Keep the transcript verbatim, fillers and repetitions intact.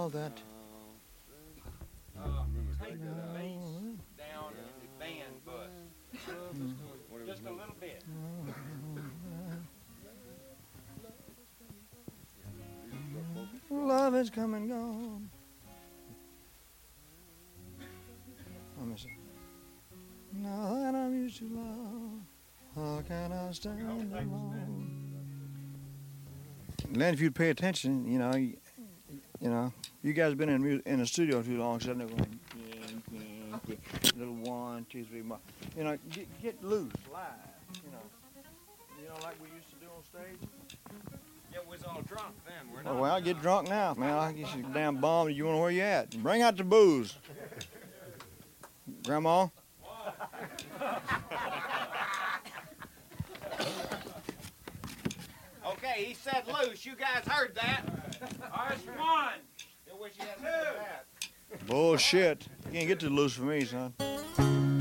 all that. Uh, take the bass down in the band bus. Just a little bit. Love is come and gone. Let me see. Now that I'm used to love, how can I stand alone? Len, if you'd pay attention, you know, you, you know, you guys have been in mu- in the studio too long, so they're going little one, two, three, more. You know, get, get loose, live. You know, you know, like we used to do on stage. Yeah, we was all drunk then. We're Oh, not. well, get drunk now, man. I get you damn bum. You want to where you at? Bring out the booze, Grandma. Okay, he said loose. You guys heard that. Ours one. I wish you had heard that. Bullshit. You can't get too loose for me, son.